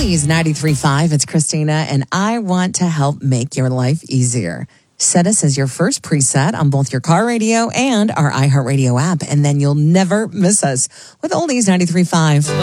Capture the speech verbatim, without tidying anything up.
Oldies ninety-three point five. It's Christina, and I want to help make your life easier. Set us as your first preset on both your car radio and our iHeartRadio app, and then you'll never miss us with Oldies ninety-three point five.